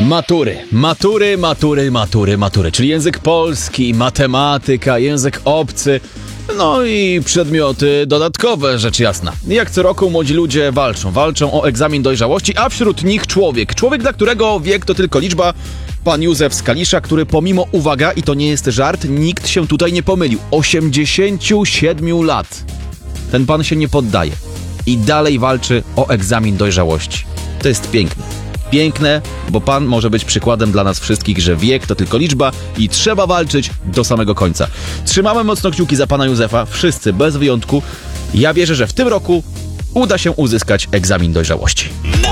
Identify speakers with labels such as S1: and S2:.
S1: Matury, czyli język polski, matematyka, język obcy, no i przedmioty dodatkowe, rzecz jasna. Jak co roku młodzi ludzie walczą o egzamin dojrzałości, a wśród nich człowiek, dla którego wiek to tylko liczba, pan Józef z Kalisza, który pomimo, uwaga, i to nie jest żart, nikt się tutaj nie pomylił, 87 lat. Ten pan się nie poddaje i dalej walczy o egzamin dojrzałości. To jest piękne. Piękne, bo pan może być przykładem dla nas wszystkich, że wiek to tylko liczba i trzeba walczyć do samego końca. Trzymamy mocno kciuki za pana Józefa, wszyscy bez wyjątku. Ja wierzę, że w tym roku uda się uzyskać egzamin dojrzałości.